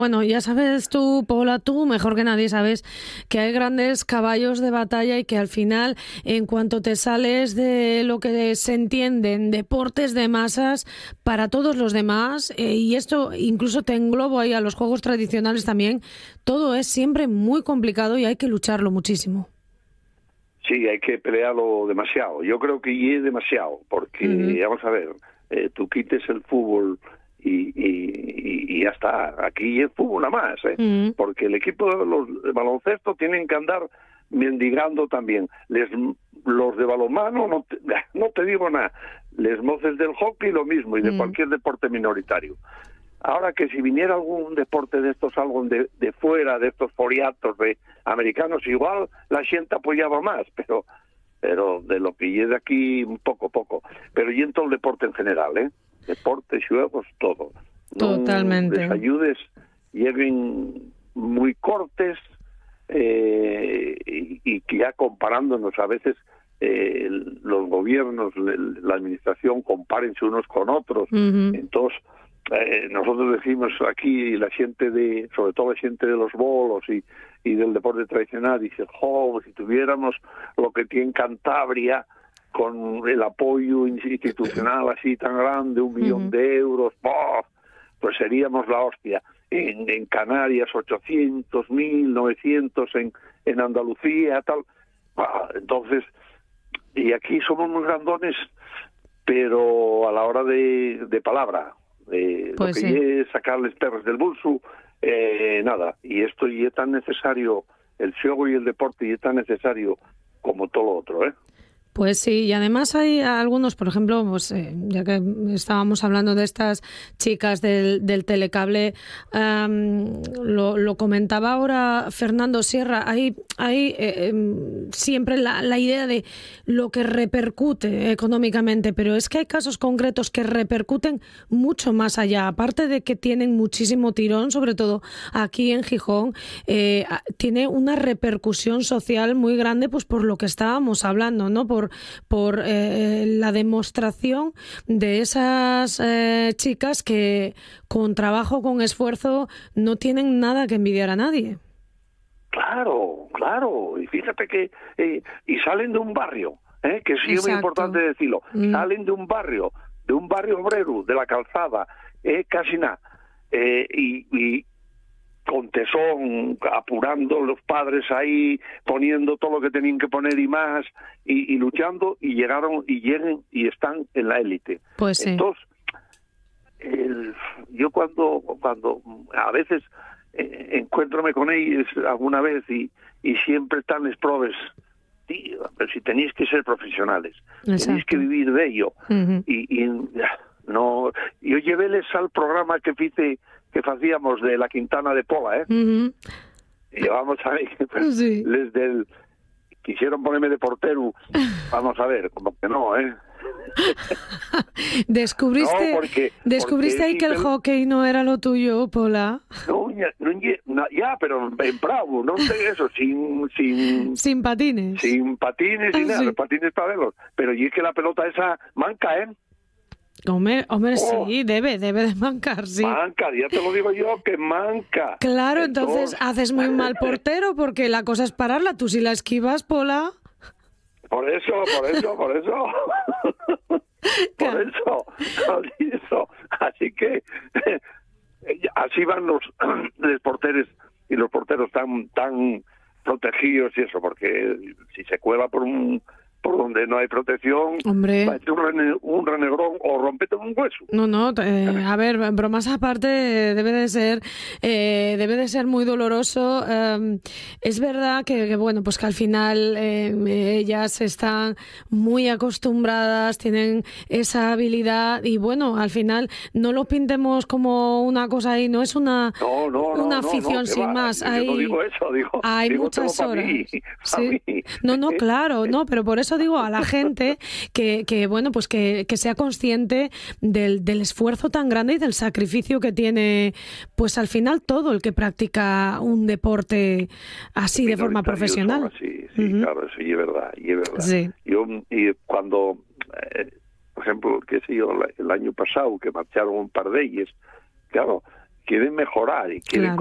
Bueno, ya sabes tú, Paula, tú mejor que nadie sabes que hay grandes caballos de batalla y que al final, en cuanto te sales de lo que se entiende en deportes de masas, para todos los demás, y esto incluso te englobo ahí a los juegos tradicionales también, todo es siempre muy complicado y hay que lucharlo muchísimo. Sí, hay que pelearlo demasiado. Yo creo que es demasiado, porque, vamos a ver, tú quites el fútbol y ya está. Aquí es fútbol nada más, porque el equipo de baloncesto tienen que andar mendigando también. Los de balonmano, no te digo nada. Les moces del hockey lo mismo, y de cualquier deporte minoritario. Ahora que si viniera algún deporte de estos, algo de fuera, de estos foriatos de americanos, igual la gente apoyaba más, pero de lo que llegue de aquí, poco. Pero y en todo el deporte en general, deportes, juegos, todo. Totalmente. No les ayudes, lleguen muy cortes, y que ya comparándonos a veces, los gobiernos, la administración, compárense unos con otros. Entonces, nosotros decimos aquí, la gente sobre todo la gente de los bolos y del deporte tradicional, dice, si tuviéramos lo que tiene Cantabria, con el apoyo institucional así tan grande, 1 millón de euros, pues seríamos la hostia. En Canarias 800, 900, en Andalucía, tal. Entonces, y aquí somos muy grandones, pero a la hora de palabra, pues lo que es sacarles perros del bolso, nada. Y esto y es tan necesario, el juego y el deporte, y es tan necesario como todo lo otro, Pues sí, y además hay algunos, por ejemplo, pues, ya que estábamos hablando de estas chicas del telecable, lo comentaba ahora Fernando Sierra, hay siempre la idea de lo que repercute económicamente, pero es que hay casos concretos que repercuten mucho más allá, aparte de que tienen muchísimo tirón, sobre todo aquí en Gijón, tiene una repercusión social muy grande, pues por lo que estábamos hablando, ¿no? Por la demostración de esas chicas que con trabajo, con esfuerzo, no tienen nada que envidiar a nadie. Claro. Y fíjate que y salen de un barrio, que sí es muy importante decirlo. Salen de un barrio obrero, de la Calzada, casi nada, y con tesón, apurando los padres ahí, poniendo todo lo que tenían que poner y más, y luchando, y llegaron y lleguen y están en la élite. Pues sí. Entonces, yo cuando a veces encuéntrome con ellos alguna vez y siempre están les probes, tío, pero si tenéis que ser profesionales, tenéis que vivir de ello. Y no, yo llevéles al programa que hacíamos de la Quintana de Pola, y vamos a ver, pues, sí. quisieron ponerme de portero, vamos a ver, como que no, ¿Descubriste ahí que el hockey no era lo tuyo, Pola? No, ya, pero en bravo, no sé eso, sin patines. Sin patines y nada, los patines para verlos. Pero y es que la pelota esa manca, Hombre, sí, debe de mancar, sí. Manca, ya te lo digo yo, que manca. Claro, entonces haces muy mal portero, porque la cosa es pararla. Tú si la esquivas, Pola... Por eso. Así que así van los porteros, y los porteros tan protegidos y eso, porque si se cuela por donde no hay protección, hombre, va a ser un renegrón o rompete un hueso. No, a ver, bromas aparte, debe de ser muy doloroso. Es verdad que bueno, pues que al final ellas están muy acostumbradas, tienen esa habilidad, y bueno, al final no lo pintemos como una cosa ahí, no es una afición sin más. Yo no digo eso, hay muchas horas. Sí. No, claro, no, pero por eso digo a la gente que bueno, pues que sea consciente del esfuerzo tan grande y del sacrificio que tiene, pues al final todo el que practica un deporte así de forma profesional. Sí, claro, eso es verdad. Sí. Yo, y cuando, por ejemplo, el año pasado, que marcharon un par de ellas, claro, quieren mejorar y quieren